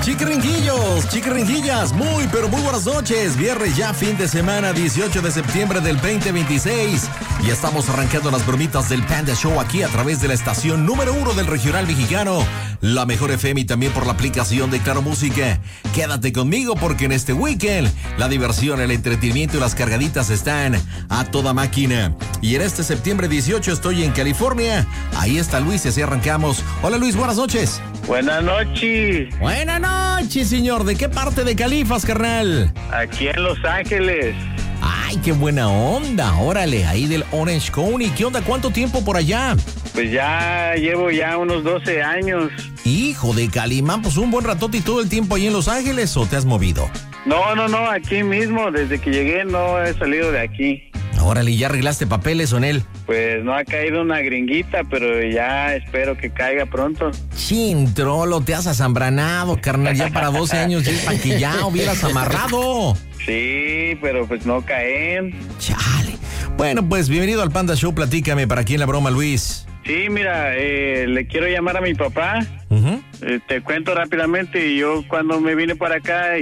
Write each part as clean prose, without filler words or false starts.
Chiquiringuillos, chiquiringuillas, muy pero muy buenas noches. Viernes ya, fin de semana, 18 de septiembre del 2026. Y estamos arrancando las bromitas del Panda Show aquí a través de la estación número 1 del regional mexicano, la Mejor FM, y también por la aplicación de Claro Música. Quédate conmigo porque en este weekend la diversión, el entretenimiento y las cargaditas están a toda máquina. Y en este septiembre 18 estoy en California. Ahí está Luis y así arrancamos. Hola Luis, buenas noches. Buenas noches. Buenas noches, señor. ¿De qué parte de Califas, carnal? Aquí en Los Ángeles. Ay, qué buena onda. Órale, ahí del Orange County. ¿Qué onda? ¿Cuánto tiempo por allá? Pues ya llevo unos 12 años. Hijo de Calimán, pues un buen ratote. ¿Y todo el tiempo ahí en Los Ángeles o te has movido? No, aquí mismo. Desde que llegué no he salido de aquí. Órale, ¿ya arreglaste papeles o en él? Pues no ha caído una gringuita, pero ya espero que caiga pronto. Chin, trolo, te has asambranado, carnal. Ya para 12 años, ya para que ya hubieras amarrado. Sí, pero pues no caen. Chale. Bueno, pues bienvenido al Panda Show. Platícame, ¿para quién la broma, Luis? Sí, mira, le quiero llamar a mi papá. Uh-huh. Te cuento rápidamente. Yo cuando me vine para acá,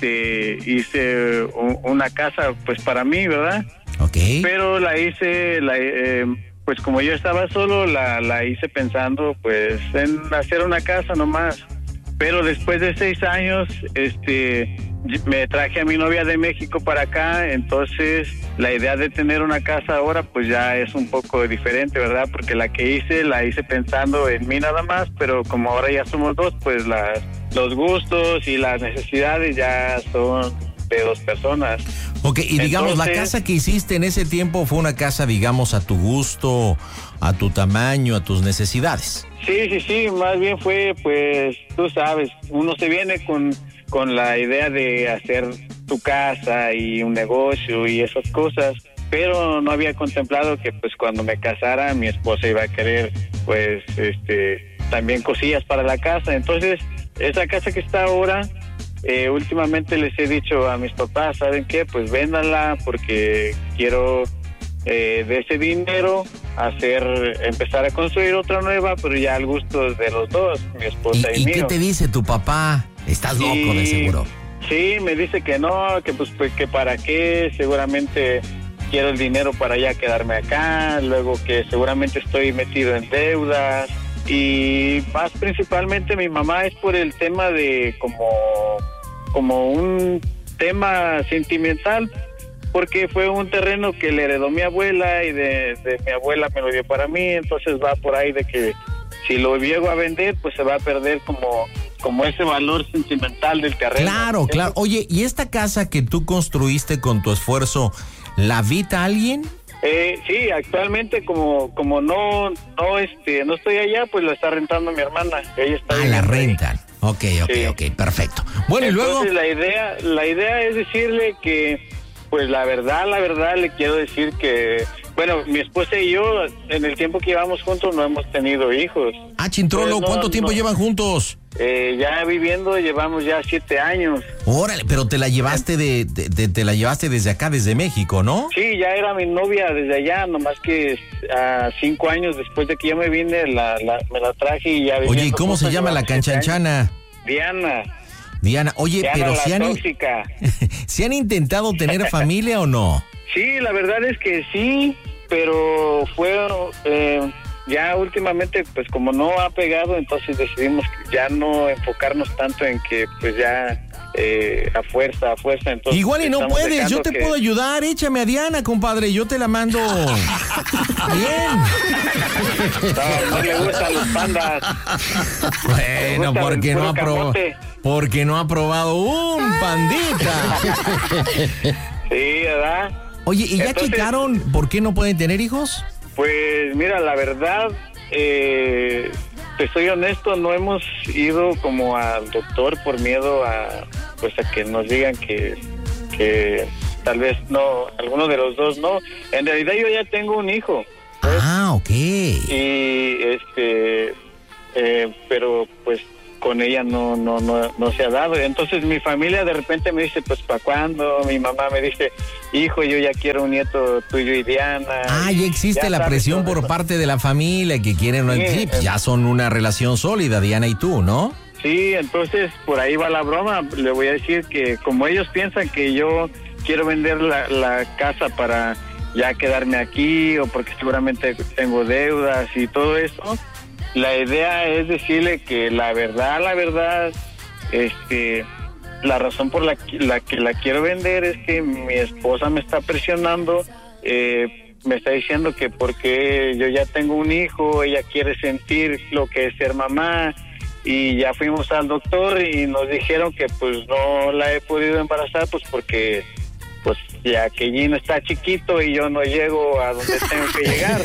hice una casa, pues para mí, ¿verdad? Okay. Pero la hice, pues como yo estaba solo, la hice pensando, pues, en hacer una casa nomás. Pero después de 6 años, me traje a mi novia de México para acá, entonces la idea de tener una casa ahora, pues ya es un poco diferente, ¿verdad? Porque la hice pensando en mí nada más, pero como ahora ya somos dos, pues los gustos y las necesidades ya son de 2 personas. Ok, y digamos, entonces, la casa que hiciste en ese tiempo fue una casa, digamos, a tu gusto, a tu tamaño, a tus necesidades. Sí, más bien fue, pues, tú sabes, uno se viene con la idea de hacer tu casa y un negocio y esas cosas, pero no había contemplado que, pues, cuando me casara, mi esposa iba a querer, pues, también cosillas para la casa. Entonces, esa casa que está ahora, últimamente les he dicho a mis papás, ¿saben qué? Pues véndanla porque quiero de ese dinero empezar a construir otra nueva, pero ya al gusto de los dos, mi esposa y mío. ¿Y qué te dice tu papá? Estás loco, de seguro. Sí, me dice que no, que pues que para qué, seguramente quiero el dinero para ya quedarme acá, luego que seguramente estoy metido en deudas. Y más principalmente mi mamá es por el tema de como un tema sentimental, porque fue un terreno que le heredó mi abuela y de mi abuela me lo dio para mí, entonces va por ahí de que si lo llego a vender, pues se va a perder como ese valor sentimental del terreno. Claro. Oye, ¿y esta casa que tú construiste con tu esfuerzo, la habita alguien? Sí, actualmente como no estoy allá, pues la está rentando mi hermana. Ella está la rentan. Ok, perfecto. Bueno, entonces, y luego la idea es decirle que, pues la verdad le quiero decir que, bueno, mi esposa y yo en el tiempo que llevamos juntos no hemos tenido hijos. Chintrolo, ¿cuánto tiempo llevan juntos? Ya viviendo llevamos ya 7 años. Órale, pero te la llevaste te la llevaste desde acá, desde México, ¿no? Sí, ya era mi novia desde allá, nomás que 5 años después de que yo me vine, me la traje y ya. Oye, ¿y cómo se llama la canchanchana? Diana, oye, Diana, pero ¿se han intentado tener familia o no? Sí, la verdad es que sí, pero ya últimamente, pues como no ha pegado, entonces decidimos ya no enfocarnos tanto en que pues ya a fuerza. Entonces, igual y no puedes, yo te puedo ayudar, échame a Diana, compadre, yo te la mando. Bien. No le gustan los pandas. Bueno, porque no ha probado un pandita. Sí, ¿verdad? Oye, ¿y ya checaron por qué no pueden tener hijos? Pues mira, la verdad, te soy honesto, no hemos ido como al doctor por miedo a que nos digan que tal vez no, alguno de los dos no. En realidad yo ya tengo un hijo, ¿sabes? Ok. Y pero pues con ella no se ha dado. Entonces mi familia de repente me dice, pues ¿para cuándo? Mi mamá me dice, hijo, yo ya quiero un nieto tuyo y Diana. Ya existe la presión por parte de la familia que quieren, sí, pues ya son una relación sólida, Diana y tú, ¿no? Sí, entonces por ahí va la broma. Le voy a decir que como ellos piensan que yo quiero vender la casa para ya quedarme aquí o porque seguramente tengo deudas y todo eso, la idea es decirle que la verdad, la razón por la que la quiero vender es que mi esposa me está presionando, me está diciendo que porque yo ya tengo un hijo, ella quiere sentir lo que es ser mamá, y ya fuimos al doctor y nos dijeron que pues no la he podido embarazar pues porque pues ya que Gino está chiquito y yo no llego a donde tengo que llegar.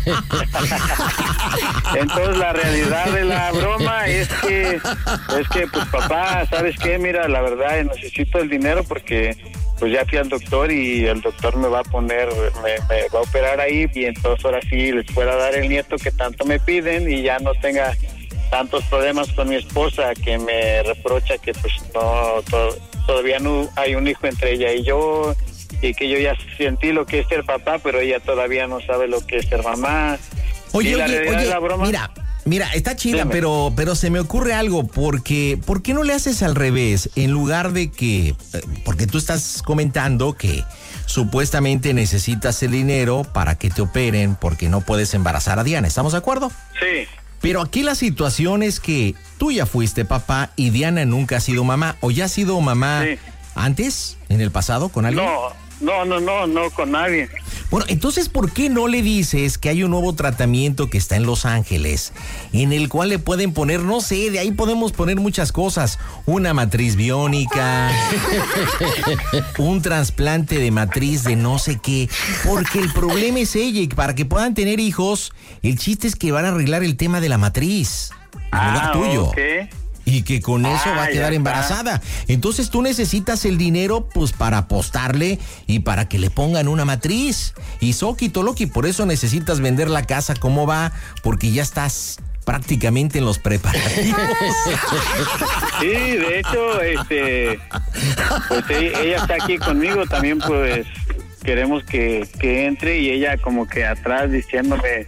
Entonces la realidad de la broma es que pues papá, ¿sabes qué? Mira, la verdad necesito el dinero porque pues ya fui al doctor y el doctor me va a poner, me va a operar ahí y entonces ahora sí les pueda dar el nieto que tanto me piden y ya no tenga tantos problemas con mi esposa que me reprocha que pues no, todavía no hay un hijo entre ella y yo, y que yo ya sentí lo que es ser papá, pero ella todavía no sabe lo que es ser mamá. Oye, la broma, mira, está chida, pero se me ocurre algo, porque ¿por qué no le haces al revés? En lugar de que, porque tú estás comentando que supuestamente necesitas el dinero para que te operen porque no puedes embarazar a Diana, ¿estamos de acuerdo? Sí. Pero aquí la situación es que tú ya fuiste papá y Diana nunca ha sido mamá, o ya ha sido mamá antes, en el pasado, con alguien. No, con nadie. Bueno, entonces, ¿por qué no le dices que hay un nuevo tratamiento que está en Los Ángeles, en el cual le pueden poner, no sé, de ahí podemos poner muchas cosas, una matriz biónica, un trasplante de matriz de no sé qué, porque el problema es ella, y para que puedan tener hijos, el chiste es que van a arreglar el tema de la matriz, en lugar tuyo. Okay. Y que con eso va a quedar embarazada. Entonces tú necesitas el dinero pues para apostarle y para que le pongan una matriz. Y Soki Toloki, por eso necesitas vender la casa. ¿Cómo va? Porque ya estás prácticamente en los preparativos. Sí, de hecho, pues ella está aquí conmigo también, pues queremos que entre y ella como que atrás diciéndome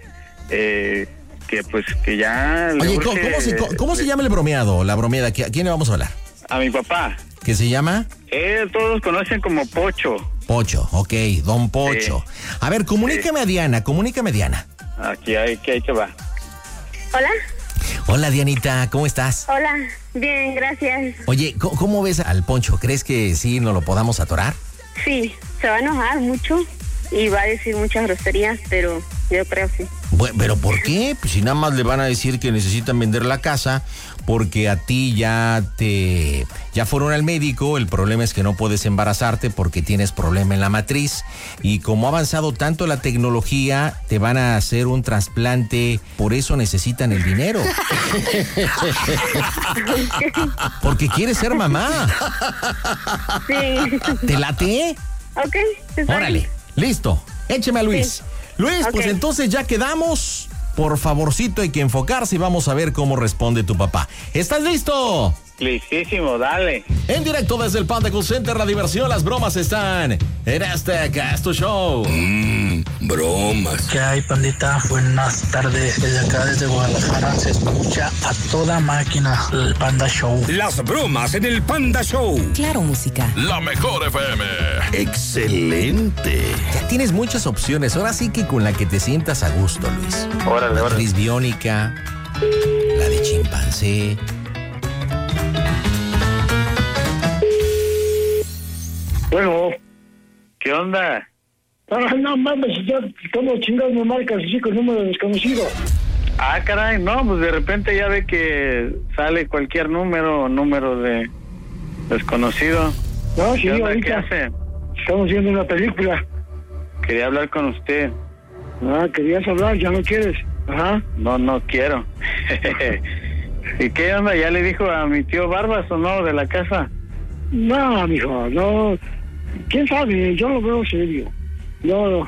que pues que ya... Oye, ¿cómo se llama el bromeado? La bromeada, ¿a quién le vamos a hablar? A mi papá. ¿Qué se llama? Todos conocen como Pocho. Pocho, ok, Don Pocho. Sí. A ver, comunícame a Diana. Aquí te va. Hola. Hola, Dianita, ¿cómo estás? Hola, bien, gracias. Oye, ¿cómo ves al Poncho? ¿Crees que sí nos lo podamos atorar? Sí, se va a enojar mucho y va a decir muchas groserías, pero yo creo sí. Bueno, ¿pero por qué? Pues si nada más le van a decir que necesitan vender la casa porque a ti ya fueron al médico, el problema es que no puedes embarazarte porque tienes problema en la matriz y como ha avanzado tanto la tecnología, te van a hacer un trasplante, por eso necesitan el dinero. Porque quieres ser mamá. Sí. ¿Te late? Ok. Órale, listo, écheme a Luis. Sí. Luis, okay. Pues entonces ya quedamos. Por favorcito hay que enfocarse y vamos a ver cómo responde tu papá. ¿Estás listo? Listísimo, dale. En directo desde el Panda Cool Center, la diversión, las bromas están en este Casto Show. Bromas. ¿Qué hay, pandita? Buenas tardes. Desde acá, desde Guadalajara, se escucha a toda máquina el Panda Show. Las bromas en el Panda Show. Claro, música. La mejor FM. Excelente. Ya tienes muchas opciones. Ahora sí que con la que te sientas a gusto, Luis. Órale. Matriz biónica, la de chimpancé. Bueno, ¿qué onda? No mames, ¿cómo chingados me marcas así con número desconocido? Caray, no, pues de repente ya ve que sale cualquier número de desconocido. No, sí, ahorita ¿qué hace? Estamos viendo una película. Quería hablar con usted. Querías hablar, ya no quieres. Ajá. No quiero. ¿Y qué onda? ¿Ya le dijo a mi tío Barbas o no de la casa? No, mijo, no. ¿Quién sabe? Yo lo veo serio. No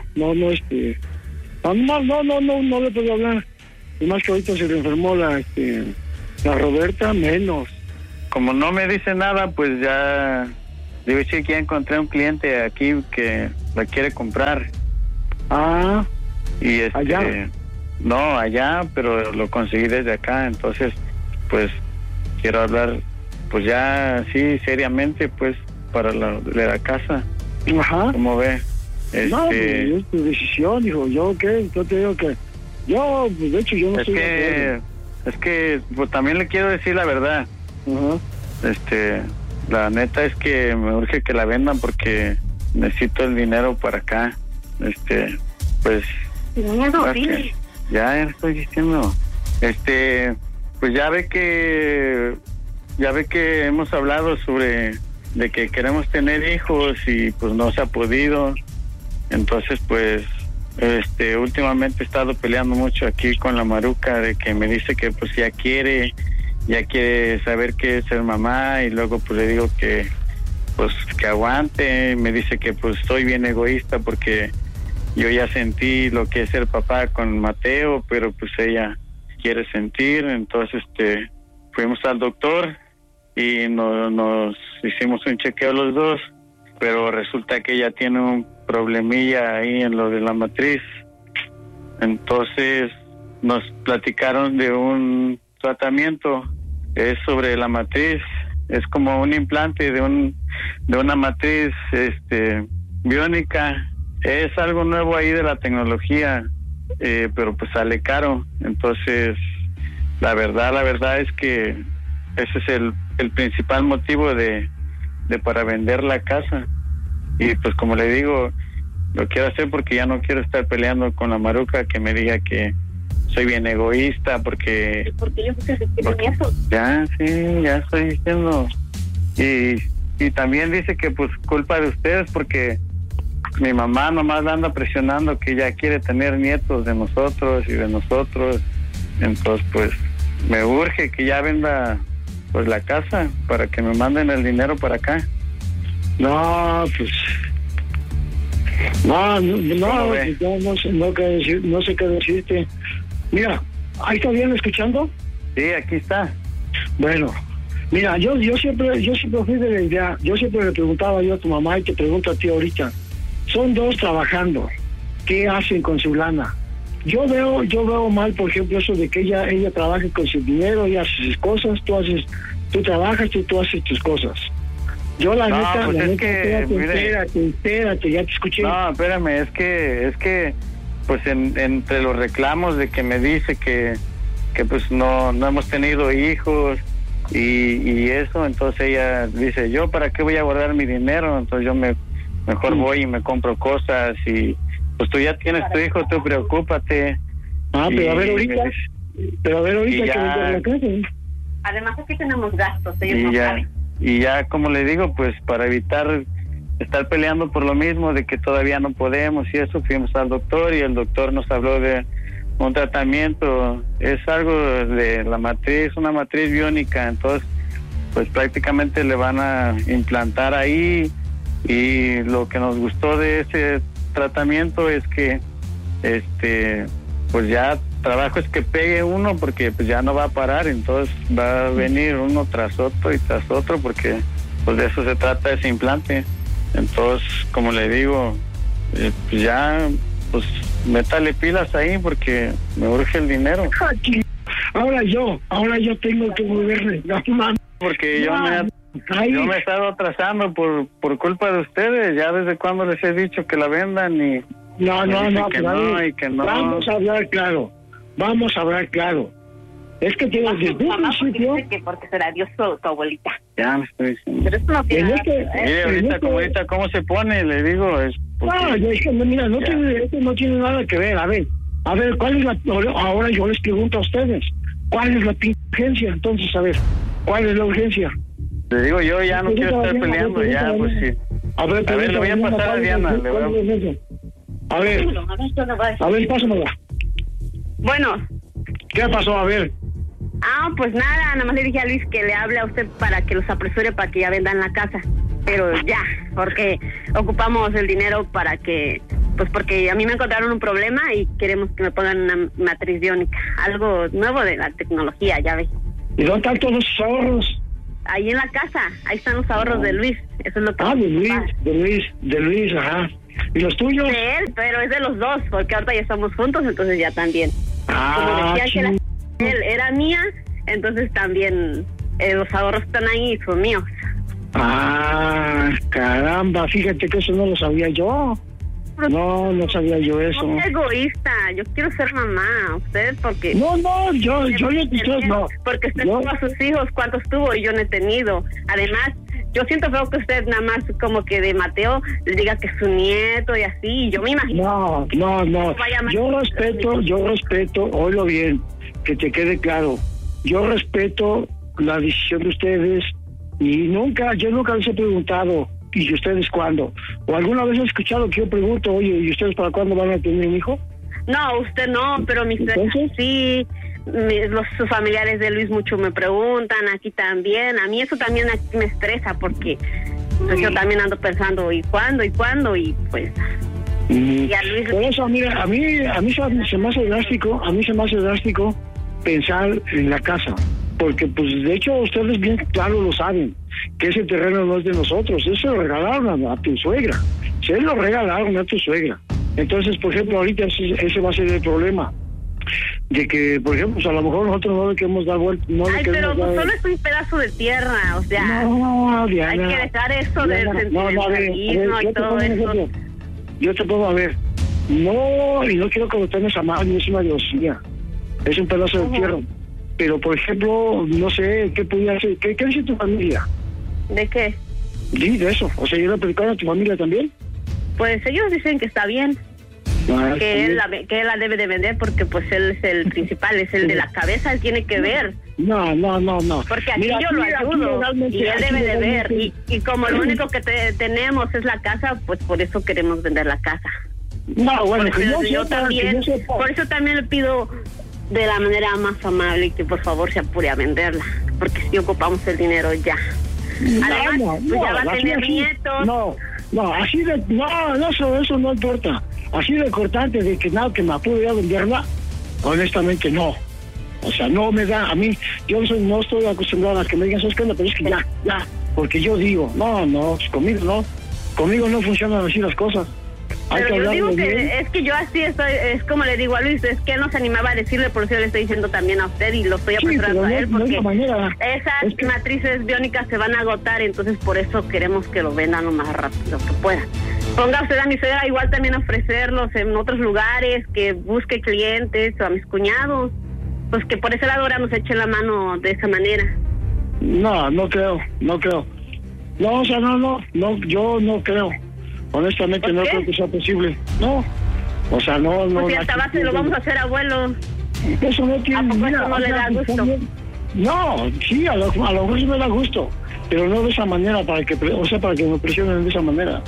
le puedo hablar. Y más que ahorita se le enfermó la Roberta, menos. Como no me dice nada, pues ya debe decir que ya encontré un cliente aquí que la quiere comprar. Y allá. No, allá, pero lo conseguí desde acá, entonces, pues, quiero hablar, pues ya, sí, seriamente, pues, para la casa. Ajá. ¿Cómo ve? No, pues, es tu decisión, hijo. Yo te digo que yo, pues, de hecho, yo no estoy de acuerdo. Es que, pues, también le quiero decir la verdad. Ajá. La neta es que me urge que la vendan porque necesito el dinero para acá. Pues... Ya estoy diciendo. Pues ya ve que hemos hablado sobre de que queremos tener hijos y pues no se ha podido. Entonces, pues, últimamente he estado peleando mucho aquí con la Maruca de que me dice que pues ya quiere saber qué es ser mamá, y luego pues le digo que pues que aguante. Me dice que pues soy bien egoísta porque yo ya sentí lo que es ser papá con Mateo, pero pues ella quiere sentir. Entonces fuimos al doctor y nos hicimos un chequeo los dos, pero resulta que ella tiene un problemilla ahí en lo de la matriz. Entonces nos platicaron de un tratamiento, es sobre la matriz, es como un implante de una matriz biónica. Es algo nuevo ahí de la tecnología, pero pues sale caro. Entonces la verdad es que ese es el principal motivo de para vender la casa. Y pues como le digo, lo quiero hacer porque ya no quiero estar peleando con la Maruca que me diga que soy bien egoísta porque yo creo que eso. Ya estoy diciendo. Y también dice que pues culpa de ustedes porque mi mamá nomás la anda presionando que ya quiere tener nietos de nosotros y de nosotros. Entonces pues me urge que ya venda pues la casa para que me manden el dinero para acá. No, pues no sé qué decirte. Mira, ¿ahí está bien escuchando? Sí, aquí está. Bueno, mira, yo siempre fui de la idea, yo siempre le preguntaba yo a tu mamá y te pregunto a ti ahorita, son dos trabajando, ¿qué hacen con su lana? Yo veo mal, por ejemplo, eso de que ella trabaje con su dinero, ella hace sus cosas, tú trabajas y tú haces tus cosas. Yo la neta, espérate, ya te escuché. No, espérame, es que pues entre los reclamos de que me dice que pues no hemos tenido hijos y eso, entonces ella dice, yo para qué voy a guardar mi dinero, entonces yo mejor voy y me compro cosas y pues tú ya tienes tu hijo, tú preocúpate. Pero a ver ahorita que ya, la casa. Además aquí tenemos gastos, ellos no saben. Y ya, como le digo, pues para evitar estar peleando por lo mismo de que todavía no podemos y eso, fuimos al doctor y el doctor nos habló de un tratamiento, es algo de la matriz, una matriz biónica, entonces pues prácticamente le van a implantar ahí. Y lo que nos gustó de ese tratamiento es que pues ya trabajo es que pegue uno porque pues ya no va a parar, entonces va a venir uno tras otro y tras otro porque pues de eso se trata ese implante. Entonces, como le digo, pues ya pues métale pilas ahí porque me urge el dinero. Ahora yo tengo que moverme, porque yo me he estado atrasando por culpa de ustedes. Ya desde cuando les he dicho que la vendan y que no. Vamos a hablar claro. Es que tienes desde un principio porque se la dio su abuelita. Ya me estoy diciendo. Pero eso no tiene nada que ver. Mire, ahorita cómo se pone, le digo, es porque... es que mira, no tiene nada que ver. A ver, ¿cuál es ahora yo les pregunto a ustedes, ¿cuál es la urgencia? Entonces, a ver, ¿cuál es la urgencia? Le digo, yo ya no quiero estar peleando, ya, pues sí. A ver, le voy a pasar a Diana. A ver, pásamela. Bueno. ¿Qué pasó? A ver. Pues nada más le dije a Luis que le hable a usted para que los apresure para que ya vendan la casa. Pero ya, porque ocupamos el dinero para que... Pues porque a mí me encontraron un problema y queremos que me pongan una matriz biónica. Algo nuevo de la tecnología, ya ves. ¿Y dónde están todos los ahorros? Ahí en la casa, ahí están los ahorros de Luis. Eso es lo que... de Luis, ajá. ¿Y los tuyos? De él, pero es de los dos, porque ahorita ya estamos juntos, entonces ya también. Como decía que él era mía, entonces también los ahorros están ahí y son míos. Ah, caramba, fíjate que eso no lo sabía yo. No sabía yo eso. No soy egoísta, yo quiero ser mamá. Usted porque... No, yo no. Porque usted tuvo a sus hijos, ¿cuántos tuvo? Y yo no he tenido. Además, yo siento feo que usted nada más como que de Mateo le diga que es su nieto y así. Y yo me imagino... No. Yo respeto, oílo bien, que te quede claro. Yo respeto la decisión de ustedes y yo nunca les he preguntado, ¿y ustedes cuándo? ¿O alguna vez he escuchado que yo pregunto, oye, ¿y ustedes para cuándo van a tener un hijo? No, usted no, pero mis sí, sus familiares de Luis mucho me preguntan, aquí también. A mí eso también me estresa porque pues, yo también ando pensando, ¿y cuándo? Y pues... Y a Luis... Por eso, mira, a mí se me hace drástico pensar en la casa. Porque, pues, de hecho, ustedes bien claro lo saben, que ese terreno no es de nosotros, eso se lo regalaron a tu suegra, Entonces, por ejemplo, ahorita ese va a ser el problema, de que, por ejemplo, pues, a lo mejor nosotros no le queremos dar vuelta. Pero pues, solo es un pedazo de tierra, o sea, no, Diana, hay que dejar eso del sentimentalismo y todo eso. Yo te puedo ver, y no quiero que lo tengas a mano, ni es una diosía, es un pedazo de tierra. Pero, por ejemplo, no sé, ¿qué podía hacer? ¿Qué dice tu familia? ¿De qué? Sí, de eso. O sea, ¿yo le platicaron a tu familia también? Pues ellos dicen que está bien. Que él la debe de vender porque pues él es el principal, es el de la cabeza, él tiene que ver. No. Porque aquí yo lo ayudo y él debe de ver. Y como lo único que tenemos es la casa, pues por eso queremos vender la casa. No, bueno, por eso también le pido de la manera más amable que por favor se apure a venderla, porque si ocupamos el dinero ya. Además, pues ya va a tener nietos. Eso no importa. Así de cortante de que que me apure a venderla, honestamente no. O sea, no me da, a mí, no estoy acostumbrado a que me digan, ¿sabes qué? Pero es que ya, porque yo digo, conmigo no funcionan así las cosas. Pero yo digo que es que yo así estoy, es como le digo a Luis, es que él no se animaba a decirle, por eso yo le estoy diciendo también a usted y lo estoy apresurando a él, porque esas matrices biónicas se van a agotar, entonces por eso queremos que lo vendan lo más rápido que pueda. Ponga usted a mi suegra igual también ofrecerlos en otros lugares, que busque clientes, o a mis cuñados, pues que por ese lado ahora nos echen la mano de esa manera. No creo. No, o sea, yo no creo. Honestamente no creo que sea posible. No. O sea, no. Pues si hasta base lo vamos a hacer, abuelo. Eso no tiene... ¿A poco eso no le da gusto? No, sí, a lo mejor sí me da gusto, pero no de esa manera, para que me presionen de esa manera.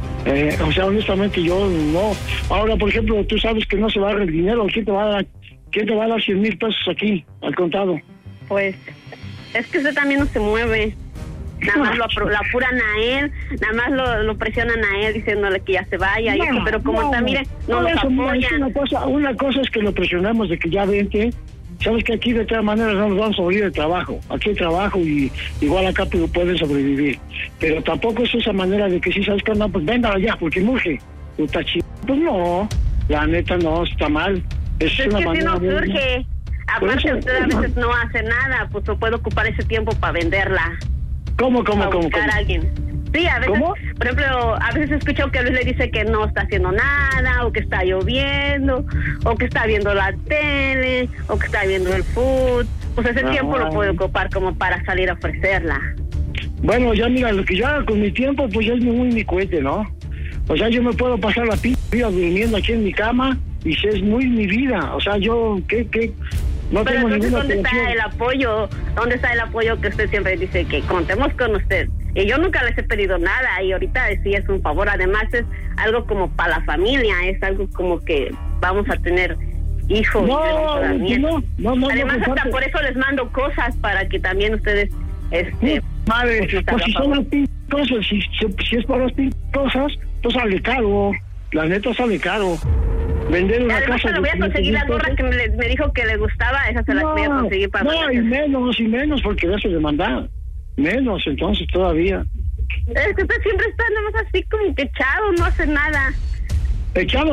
O sea, honestamente yo no. Ahora, por ejemplo, tú sabes que no se va a dar el dinero. ¿Quién te va a dar 100,000 pesos aquí, al contado? Pues, es que usted también no se mueve. Nada más lo apuran a él, nada más lo presionan a él diciéndole que ya se vaya, pero como está, mire, no lo apoyan. Una cosa es que lo presionamos de que ya vente. Sabes que aquí de todas maneras no nos vamos a morir de trabajo. Aquí hay trabajo y igual acá pueden sobrevivir. Pero tampoco es esa manera de que si sabes que no, pues véndala ya, porque urge. Pues no, la neta no, está mal. Es que si no surge. Aparte usted a veces no hace nada, pues no puede ocupar ese tiempo para venderla. ¿Cómo? A alguien. Sí, a veces, por ejemplo, a veces escucho que Luis le dice que no está haciendo nada, o que está lloviendo, o que está viendo la tele, o que está viendo el fútbol. Pues ese tiempo lo puede ocupar como para salir a ofrecerla. Bueno, ya mira, lo que yo haga con mi tiempo, pues ya es muy mi cohete, ¿no? O sea, yo me puedo pasar la vida durmiendo aquí en mi cama, y es muy mi vida. O sea, yo, ¿qué? No pero tengo entonces, ¿dónde atención. está el apoyo? ¿Dónde está el apoyo que usted siempre dice que contemos con usted? Y yo nunca les he pedido nada y ahorita sí es un favor. Además es algo como para la familia, es algo como que vamos a tener hijos. No. Además hasta por eso les mando cosas para que también ustedes... Madre, pues si son las cosas, si es para las cosas, pues sale caro. La neta sale caro. Vender una además, casa... le voy a conseguir la gorra que me dijo que le gustaba, esa se la voy a conseguir para... No, y menos, porque eso de mandar. Menos, entonces, todavía. Es que usted siempre está nada más así como que echado, no hace nada. Echado